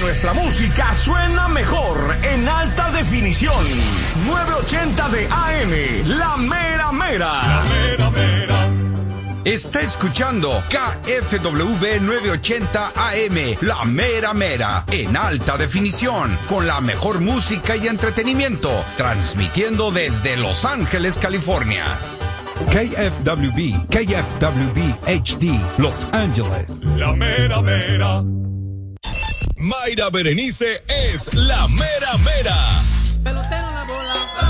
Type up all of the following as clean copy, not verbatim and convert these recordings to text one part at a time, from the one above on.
nuestra música suena mejor en alta definición. 980 de AM, La Mera Mera. La Mera Mera. Está escuchando KFWB 980 AM, La Mera Mera, en alta definición, con la mejor música y entretenimiento, transmitiendo desde Los Ángeles, California. KFWB HD, Los Ángeles. La Mera Mera. Mayra Berenice es La Mera Mera. Pelotero la bola.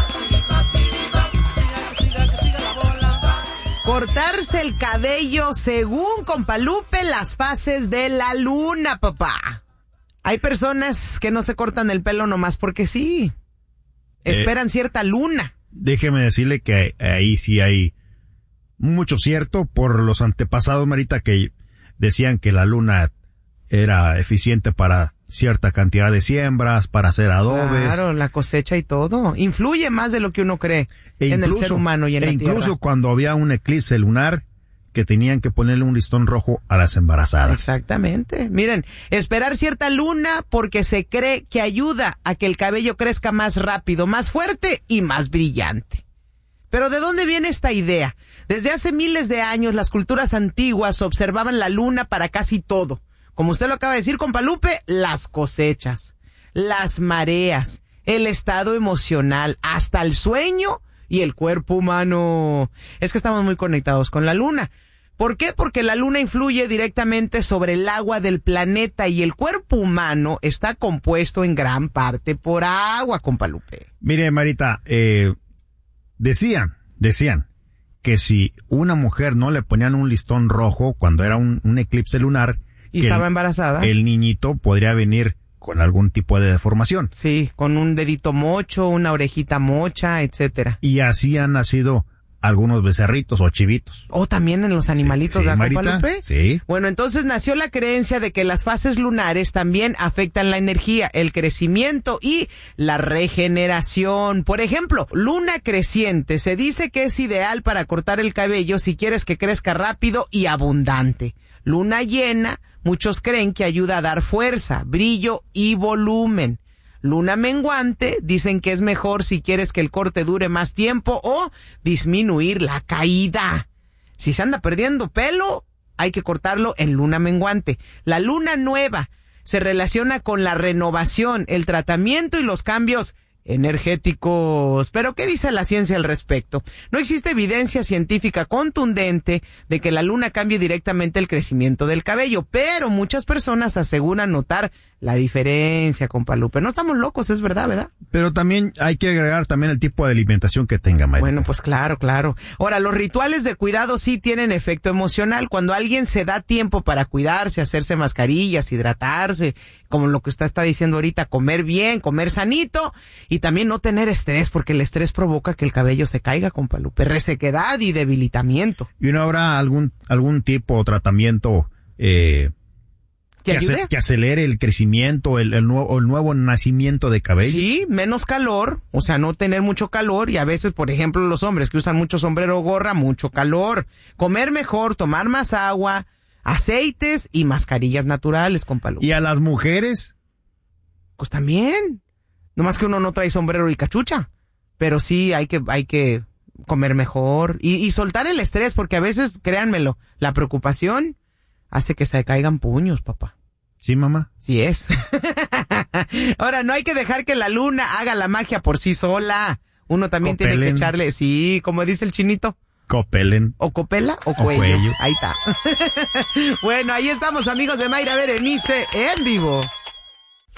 Siga la bola. Cortarse el cabello según Compa Lupe las fases de la luna, papá. Hay personas que no se cortan el pelo nomás porque sí. Esperan cierta luna. Déjeme decirle que ahí sí hay mucho cierto por los antepasados, Marita, que decían que la luna era eficiente para cierta cantidad de siembras, para hacer adobes. Claro, la cosecha y todo. Influye más de lo que uno cree en el ser humano y en la tierra. Incluso cuando había un eclipse lunar, que tenían que ponerle un listón rojo a las embarazadas. Exactamente. Miren, esperar cierta luna porque se cree que ayuda a que el cabello crezca más rápido, más fuerte y más brillante. Pero ¿de dónde viene esta idea? Desde hace miles de años las culturas antiguas observaban la luna para casi todo. Como usted lo acaba de decir, Compa Lupe, las cosechas, las mareas, el estado emocional, hasta el sueño y el cuerpo humano. Es que estamos muy conectados con la luna. ¿Por qué? Porque la luna influye directamente sobre el agua del planeta y el cuerpo humano está compuesto en gran parte por agua, Compa Lupe. Mire, Marita, decían que si una mujer no le ponían un listón rojo cuando era un eclipse lunar, y estaba embarazada, el niñito podría venir con algún tipo de deformación. Sí, con un dedito mocho, una orejita mocha, etcétera. Y así han nacido algunos becerritos o chivitos. O también en los animalitos, sí, ¿verdad, Marita? Compa Lupe? Sí. Bueno, entonces nació la creencia de que las fases lunares también afectan la energía, el crecimiento y la regeneración. Por ejemplo, luna creciente se dice que es ideal para cortar el cabello si quieres que crezca rápido y abundante. Luna llena, muchos creen que ayuda a dar fuerza, brillo y volumen. Luna menguante, dicen que es mejor si quieres que el corte dure más tiempo o disminuir la caída. Si se anda perdiendo pelo, hay que cortarlo en luna menguante. La luna nueva se relaciona con la renovación, el tratamiento y los cambios energéticos. Pero ¿qué dice la ciencia al respecto? No existe evidencia científica contundente de que la luna cambie directamente el crecimiento del cabello, pero muchas personas aseguran notar la diferencia, Compa Lupe. No estamos locos, es verdad, ¿verdad? Pero también hay que agregar también el tipo de alimentación que tenga, Mayra. Bueno, pues claro. Ahora, los rituales de cuidado sí tienen efecto emocional. Cuando alguien se da tiempo para cuidarse, hacerse mascarillas, hidratarse, como lo que usted está diciendo ahorita, comer bien, comer sanito y también no tener estrés, porque el estrés provoca que el cabello se caiga, Compa Lupe, resequedad y debilitamiento. ¿Y no habrá algún tipo de tratamiento que acelere el crecimiento, el nuevo nacimiento de cabello? Sí, menos calor, o sea, no tener mucho calor, y a veces, por ejemplo, los hombres que usan mucho sombrero o gorra, mucho calor. Comer mejor, tomar más agua, aceites y mascarillas naturales, Compa Lupe. ¿Y a las mujeres? Pues también. Nomás que uno no trae sombrero y cachucha. Pero sí hay que comer mejor y soltar el estrés, porque a veces, créanmelo, la preocupación hace que se caigan puños, papá. Sí, mamá. Sí es. Ahora, no hay que dejar que la luna haga la magia por sí sola. Uno también tiene que echarle, sí, como dice el chinito. Copelen. O copela o cuello. Ahí está. Bueno, ahí estamos, amigos de Mayra Berenice en vivo.